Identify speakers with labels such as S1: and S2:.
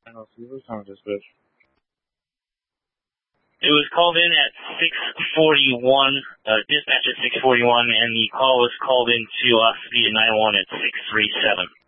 S1: Dispatch. It was called in at 6:41, dispatch at 6:41, and the call was called in to us via 911 at 637.